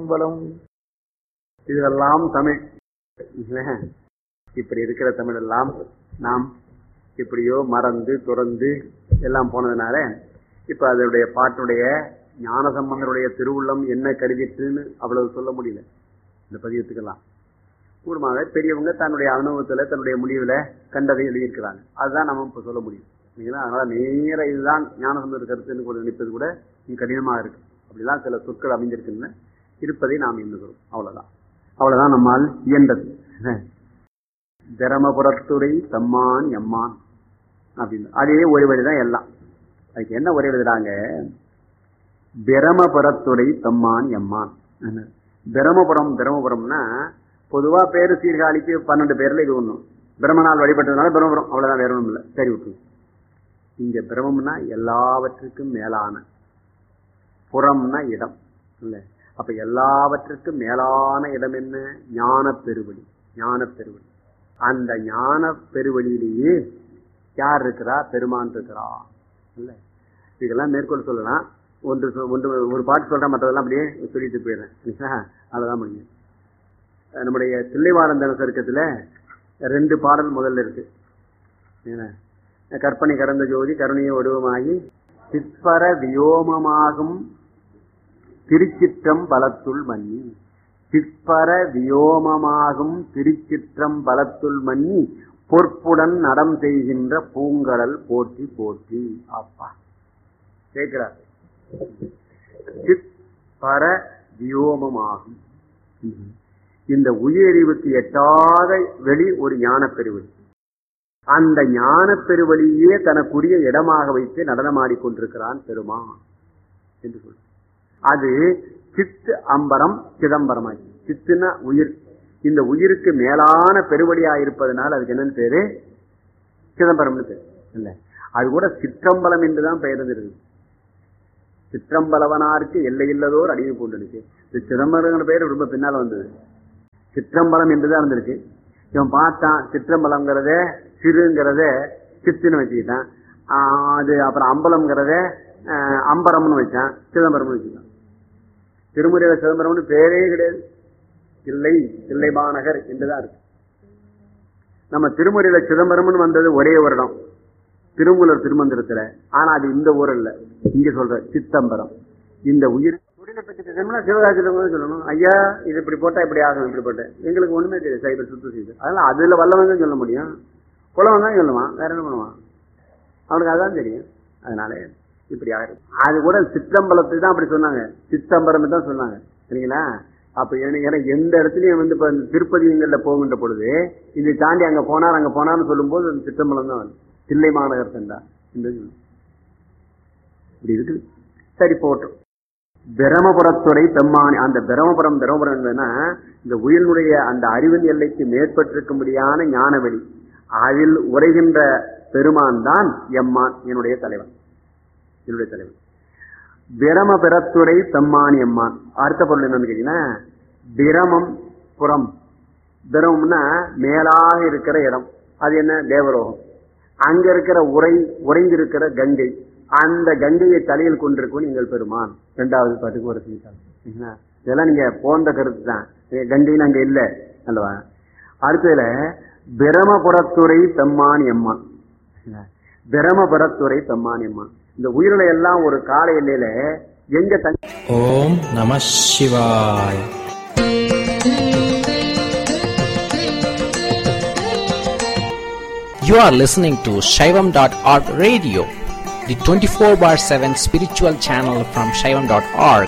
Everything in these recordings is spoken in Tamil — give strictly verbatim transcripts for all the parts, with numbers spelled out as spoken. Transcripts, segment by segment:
சிற்றம்பலம். இதெல்லாம் தமிழ். இப்படி இருக்கிற தமிழ் எல்லாம் நாம் இப்படியோ மறந்து துறந்து எல்லாம் போனதுனால இப்ப அதனுடைய பாட்டுடைய ஞானசம்பந்தருடைய திருவுள்ளம் என்ன கருதிட்டுன்னு அவ்வளவு சொல்ல முடியல. இந்த பதியத்துக்கெல்லாம் கூடுமாக பெரியவங்க தன்னுடைய அனுபவத்துல தன்னுடைய முடிவுல கண்டதை எழுதியிருக்கிறாங்க. அதுதான் நம்ம இப்ப சொல்ல முடியும். அதனால நேர இதுதான் ஞானசம்பந்தர் கருத்துன்னு கூட நினைப்பது கூட கடினமாக இருக்கு. அப்படிலாம் சில சொற்கள் அமைஞ்சிருக்குன்னு இருப்பதை நாம் எண்ணுகிறோம். அவ்வளவுதான் அவ்வளவுதான் நம்மால் இயன்றது. தரமபுரத்துறை தம்மான் எம்மான் அப்படின்னு அதே ஒரு வழிதான் எல்லாம். அதுக்கு என்ன ஒரே எழுதுறாங்க? பிரமபுரத்துறை தம்மான் எம்மான். பிரமபுரம் பிரமபுரம்னா பொதுவா பேரு சீர்காழிக்கு பன்னெண்டு பேர்ல இது ஒண்ணும். பிரம்மனால் வழிபட்டதுனால பிரமபுரம், அவ்வளவுதான், வேற ஒண்ணும் இல்லை. சரி விட்டு. இங்க பிரமம்னா எல்லாவற்றுக்கும் மேலான, புறம்னா இடம் இல்ல. அப்ப எல்லாவற்றுக்கும் மேலான இடம் என்ன? ஞான பெருவழி. ஞான பெருவழி. அந்த ஞான பெருவழியிலேயே யார் இருக்கிறா? பெருமான் இருக்கிறா இல்ல. இதெல்லாம் மேற்கொள் சொல்லலாம். ஒன்று ஒன்று ஒரு பாட்டு சொல்றேன், மற்றதெல்லாம் அப்படியே சொல்லிட்டு போயிடுறேன். அதுதான் முடியும். நம்முடைய தில்லைவாழந்தன சருக்கத்துல ரெண்டு பாடல் முதல்ல இருக்கு. கற்பனை கடந்த ஜோதி கருணைய வடிவமாகி சிற்பர வியோமமாகும் திருச்சிற்றம் பலத்துள் மன்னி. சிற்பர வியோமமாகும் திருச்சிற்றம் பலத்துள் மன்னி பொற்புடன் நடம் செய்கின்ற பூங்கடல் போற்றி போற்றி. அப்பா கேட்கிறார். சிற்பர வியோமமாகும். இந்த உயிரறிவுக்கு எட்டாத வெளி ஒரு ஞான பெருவழி. அந்த ஞான பெருவழியே தனக்குரிய இடமாக வைத்து நடனமாடிக்கொண்டிருக்கிறான் பெருமான் என்று சொல்ற. அது சித்து அம்பரம் சிதம்பரமாகி. சித்துனா உயிர். இந்த உயிருக்கு மேலான பெருவழியா இருப்பதனால அதுக்கு என்னன்னு பேரு? சிதம்பரம்னு பேரு இல்ல. அது கூட சிற்றம்பலம் என்றுதான் பெயர் இருந்திருக்கு. சிற்றம்பலவனாருக்கு எல்லை இல்லதோர் அடிமை போட்டுருக்கு. இந்த சிதம்பரம் பெயர் ரொம்ப பின்னால வந்தது. சிற்றம்பலம் என்றுதான் இருந்திருக்கு. இவன் பார்த்தான் சிற்றம்பலம்ங்கிறத சிறுங்கிறத சித்துன்னு வச்சுக்கிட்டான். அது அப்புறம் அம்பலம்ங்கிறத அம்பரம்னு வச்சான், சிதம்பரம்னு வச்சுக்கிட்டான். திருமுறையில சிதம்பரம்னு பேரே கிடையாது. தில்லை தில்லை மாநகர் என்றுதான் இருக்கு. நம்ம திருமுறையில சிதம்பரம்னு வந்தது ஒரே வருடம் திருமூலர் திருமந்திரத்துல. ஆனா அது இந்த ஊர் இல்ல, இங்க சொல்ற சித்தம்பரம். இந்த உயிர் சிவகாசியில சொல்லணும், ஐயா இது இப்படி போட்டா இப்படி ஆகும், இப்படி போட்டேன். எங்களுக்கு ஒண்ணுமே தெரியாது, சைபர் சுத்தம் செய்து. அதனால அதுல வல்லவங்க சொல்ல முடியும், குலவன் தான் சொல்லுவான், வேற என்ன பண்ணுவான், அவனுக்கு அதான் தெரியும். அதனால இப்படி ஆயிரும். அது கூட சித்தம்பலத்தை தான் அப்படி சொன்னாங்க, சித்தம்பரம் தான் சொன்னாங்க சரிங்களா. அப்ப ஏன்னா எந்த இடத்துலயும் வந்து இப்ப திருப்பதிங்கள்ல போகின்ற பொழுது இதை தாண்டி அங்க போனார் அங்க போனார்னு சொல்லும் போது அந்த சித்தம்பலம் தான் வரும். தில்லை மாநகர் தண்டா இப்படி இருக்குது. சரி போட்டோம். பிரமபுரத்துறை பெம்மானி. அந்த பிரமபுரம் பிரமபுரம் என்னன்னா இந்த உயிரினுடைய அந்த அறிவின் எல்லைக்கு மேற்பட்டிருக்கும்படியான ஞானவெளி. அதில் உரைகின்ற பெருமான் தான் எம்மான், என்னுடைய தலைவன், என்னுடைய தலைவன். பிரமபுரத்துறை பெம்மானி எம்மான். அடுத்த பொருள் என்னன்னு கேட்டீங்கன்னா பிரமம் புறம். பிரமம்னா மேலாக இருக்கிற இடம், அது என்ன? தேவலோகம். அங்க இருக்கிற உரை உறைந்திருக்கிற கங்கை, அந்த கங்கையை தலையில் கொண்டிருக்கும் நீங்கள் பெருமான். இரண்டாவது பாட்டுக்கு ஒரு செய்தாங்க. இதெல்லாம் நீங்க போன்ற கருத்து தான். கங்கைன்னு அங்க இல்ல அல்லவா. அடுத்ததுல பிரமபுரத்துறை பெம்மான் எம்மான். பிரமபுரத்துறை பெம்மான் எம்மான். இந்த உயிரினை எல்லாம் ஒரு கால எல்லையில எங்க தங்க. ஓம் நம சிவாய். You are listening to Shaivam dot org radio, the twenty-four bar seven spiritual channel from Shaivam dot org.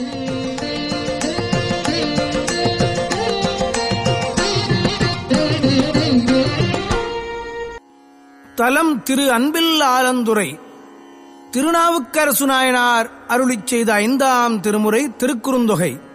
தலம் திரு அன்பில் ஆலந்துறை. திருநாவுக்கரசு நாயனார் அருளிச் செய்த ஐந்தாம் திருமுறை திருக்குறுந்தொகை.